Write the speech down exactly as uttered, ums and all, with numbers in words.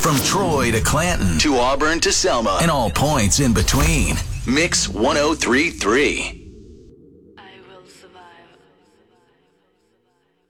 From Troy to Clanton to Auburn to Selma and all points in between. Mix one oh three point three. I will survive.